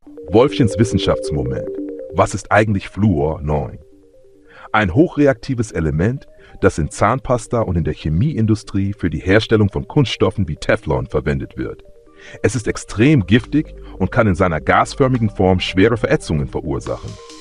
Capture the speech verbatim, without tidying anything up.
Wolfchens Wissenschaftsmoment. Was ist eigentlich Fluor neun? Ein hochreaktives Element, das in Zahnpasta und in der Chemieindustrie für die Herstellung von Kunststoffen wie Teflon verwendet wird. Es ist extrem giftig und kann in seiner gasförmigen Form schwere Verätzungen verursachen.